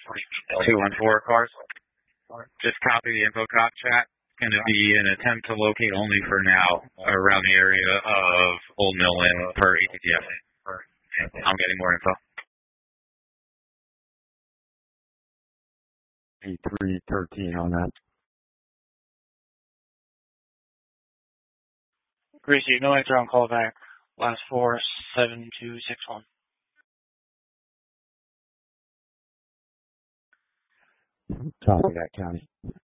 214 cars. Just copy the info cop chat. It's going to be an attempt to locate only for now around the area of Old Mill Inn per ATTF. I'm getting more info. 8313 on that. Greasy, no answer on call back. Last 47261. Copy that, County.